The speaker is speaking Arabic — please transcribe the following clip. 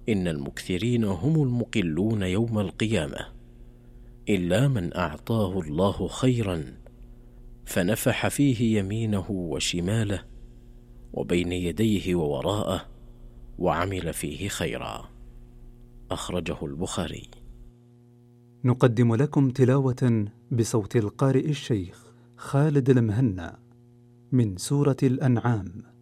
إن المكثرين هم المقلون يوم القيامة، إلا من أعطاه الله خيرا فنفح فيه يمينه وشماله وبين يديه ووراءه وعمل فيه خيرا. أخرجه البخاري. نقدم لكم تلاوة بصوت القارئ الشيخ خالد المهنا من سورة الأنعام.